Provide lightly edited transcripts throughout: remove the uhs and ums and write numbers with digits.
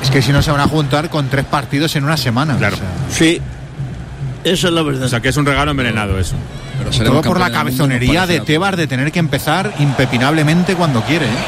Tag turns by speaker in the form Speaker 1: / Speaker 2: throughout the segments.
Speaker 1: Es que si no se van a juntar con 3 partidos en una semana.
Speaker 2: Claro.
Speaker 1: O sea.
Speaker 3: Sí, eso es la verdad.
Speaker 2: O sea, que es un regalo envenenado eso.
Speaker 1: Pero todo por la cabezonería de Tebas de tener que empezar impepinablemente cuando quiere, ¿eh?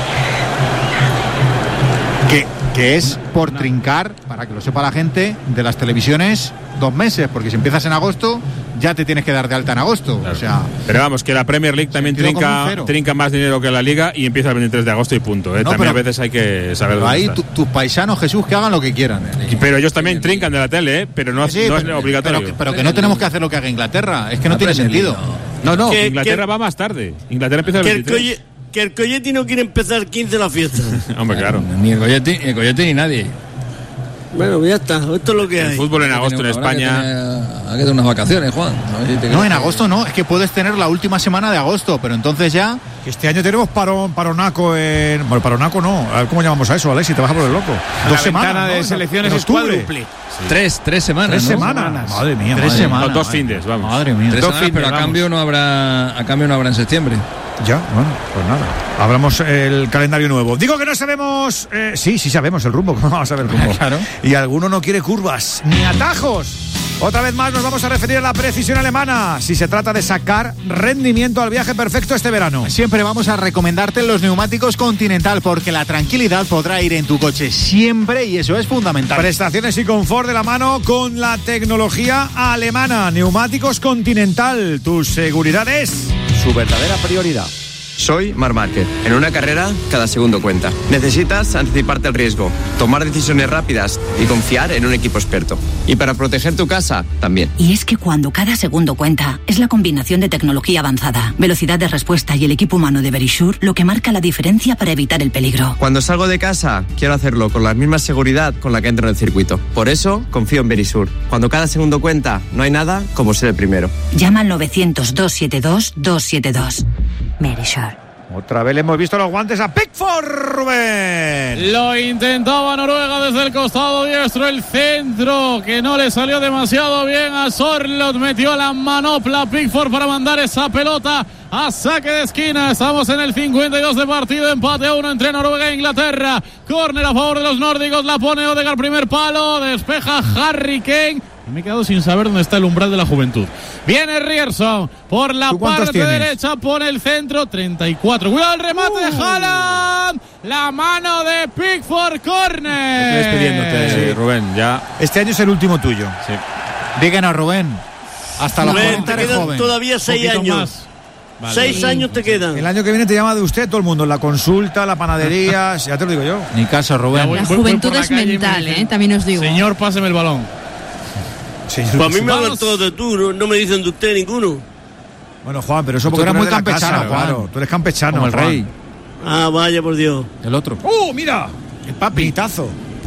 Speaker 1: Que es por trincar, para que lo sepa la gente, de las televisiones 2 meses, porque si empiezas en agosto ya te tienes que dar de alta en agosto. Claro. O sea,
Speaker 2: pero vamos, que la Premier League también trinca más dinero que la Liga y empieza el 23 de agosto y punto, ¿eh? No, también a veces hay que saber dónde
Speaker 1: ahí tus paisanos, Jesús, que hagan lo que quieran, ¿eh?
Speaker 2: Pero ellos también trincan de la tele, ¿eh? Pero no es obligatorio.
Speaker 1: Pero que no tenemos que hacer lo que haga Inglaterra, es que no tiene sentido.
Speaker 2: No, Inglaterra va más tarde. Inglaterra empieza el 23.
Speaker 3: Que el Coyetti no quiere empezar 15 la fiesta.
Speaker 2: Hombre, claro.
Speaker 4: Ni el Coyetti ni nadie.
Speaker 3: Bueno, ya está, esto es lo que hay.
Speaker 2: El fútbol en agosto en España.
Speaker 4: Hay que tener unas vacaciones, Juan.
Speaker 1: No, en agosto no, es que puedes tener la última semana de agosto, pero entonces ya.
Speaker 5: Este año tenemos paronaco en. Bueno, paronaco no. ¿Cómo llamamos a eso, Alexis? Te vas a por el loco.
Speaker 6: 2 semanas de selecciones es cuádruple.
Speaker 4: Sí. Tres semanas.
Speaker 5: 3 semanas. Madre mía.
Speaker 1: 3 semanas.
Speaker 2: 2 findes, vamos.
Speaker 1: Madre mía.
Speaker 4: 3 semanas, pero a cambio no habrá en septiembre.
Speaker 5: Ya, bueno, pues nada. Hablamos el calendario nuevo. Digo que no sabemos. Sí sabemos el rumbo. ¿Cómo vamos a ver el rumbo?
Speaker 1: Claro.
Speaker 5: Y alguno no quiere curvas ni atajos. Otra vez más nos vamos a referir a la precisión alemana, si se trata de sacar rendimiento al viaje perfecto este verano.
Speaker 1: Siempre vamos a recomendarte los neumáticos Continental, porque la tranquilidad podrá ir en tu coche siempre y eso es fundamental.
Speaker 5: Prestaciones y confort de la mano con la tecnología alemana. Neumáticos Continental, tu seguridad es su verdadera prioridad.
Speaker 7: Soy Marc Márquez. En una carrera, cada segundo cuenta. Necesitas anticiparte al riesgo, tomar decisiones rápidas y confiar en un equipo experto. Y para proteger tu casa, también.
Speaker 8: Y es que cuando cada segundo cuenta, es la combinación de tecnología avanzada, velocidad de respuesta y el equipo humano de Verisure lo que marca la diferencia para evitar el peligro.
Speaker 7: Cuando salgo de casa, quiero hacerlo con la misma seguridad con la que entro en el circuito. Por eso, confío en Verisure. Cuando cada segundo cuenta, no hay nada como ser el primero.
Speaker 8: Llama al 900-272-272. Verisure.
Speaker 5: Otra vez le hemos visto los guantes a Pickford, Rubén.
Speaker 9: Lo intentaba Noruega desde el costado diestro, el centro que no le salió demasiado bien a Sorloth, metió la manopla Pickford para mandar esa pelota a saque de esquina. Estamos en el 52 de partido, empate a 1 entre Noruega e Inglaterra. Córner a favor de los nórdicos, la pone Odegaard, primer palo, despeja Harry Kane. Me he quedado sin saber dónde está el umbral de la juventud. Viene Ryerson por la parte derecha, pone el centro, 34. Cuidado el remate de Haaland. La mano de Pickford, córner.
Speaker 2: Estoy despidiéndote, Rubén, ya.
Speaker 5: Este año es el último tuyo.
Speaker 2: Sí.
Speaker 1: Díganos, Rubén. Hasta los 40
Speaker 3: te quedan
Speaker 1: joven.
Speaker 3: todavía 6 años. Vale. 6 años te quedan.
Speaker 5: El año que viene te llama de usted todo el mundo, la consulta, la panadería, ya te lo digo yo.
Speaker 1: Ni caso, Rubén.
Speaker 10: La juventud es mental, también os digo.
Speaker 9: Señor, páseme el balón.
Speaker 3: Pues a mí me hablan todos de tú, no me dicen de usted ninguno.
Speaker 5: Bueno, Juan, pero eso porque
Speaker 1: tú eres
Speaker 5: tú
Speaker 1: muy
Speaker 5: eres de la
Speaker 1: campechano,
Speaker 5: casa,
Speaker 1: Juan.
Speaker 5: Claro, tú eres campechano,
Speaker 1: como el
Speaker 5: Juan.
Speaker 1: rey.
Speaker 3: Ah, vaya por Dios.
Speaker 1: El otro.
Speaker 5: Mira, el papitazo.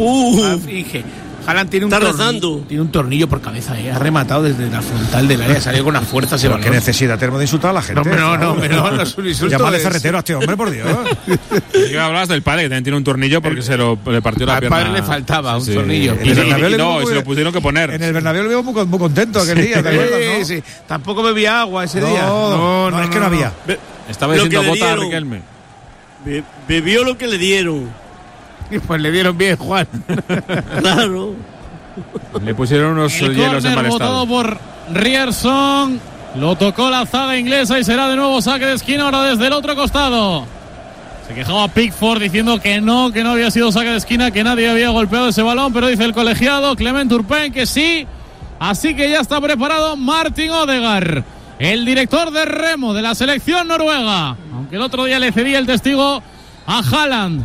Speaker 6: Finge. Haaland tiene
Speaker 3: un
Speaker 6: tornillo por cabeza, ha rematado desde la frontal del área, salió con una fuerza.
Speaker 5: ¿Qué necesita? Tenemos de insultar a la gente.
Speaker 6: No es un insulto.
Speaker 5: Llámale ferretero a este hombre, por Dios.
Speaker 2: Yo hablabas del padre, que también tiene un tornillo porque le partió la pierna.
Speaker 6: Al padre le faltaba un tornillo.
Speaker 2: Y se lo pusieron que poner.
Speaker 5: En el Bernabéu lo veo muy contento aquel día, ¿te acuerdas, no?
Speaker 6: Sí. Tampoco bebía agua ese día.
Speaker 5: No, es que no había.
Speaker 2: Estaba diciendo bota a Riquelme.
Speaker 3: Bebió lo que le dieron.
Speaker 6: Pues le dieron bien, Juan.
Speaker 3: Claro.
Speaker 2: Le pusieron unos hielos en mal estado.
Speaker 9: Votado por Ryerson. Lo tocó la zaga inglesa y será de nuevo saque de esquina ahora desde el otro costado. Se quejaba Pickford diciendo que no había sido saque de esquina, que nadie había golpeado ese balón, pero dice el colegiado Clement Turpin que sí. Así que ya está preparado Martin Odegaard, el director de remo de la selección noruega. Aunque el otro día le cedía el testigo a Haaland.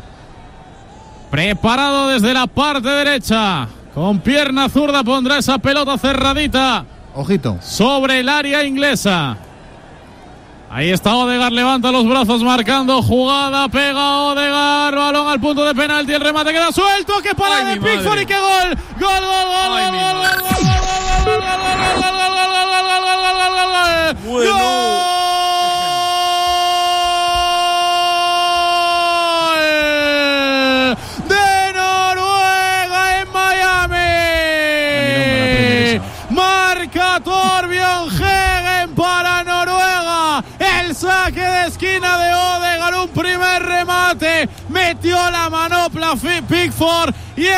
Speaker 9: Preparado desde la parte derecha. Con pierna zurda pondrá esa pelota cerradita.
Speaker 1: Ojito.
Speaker 9: Sobre el área inglesa. Ahí está Odegaard, levanta los brazos marcando jugada, pega Odegaard, balón al punto de penalti, el remate queda suelto, que para de Pickford y qué gol. Gol. Torbjørn Hegen para Noruega. El saque de esquina de Odegaard, un primer remate, metió la manopla Pickford,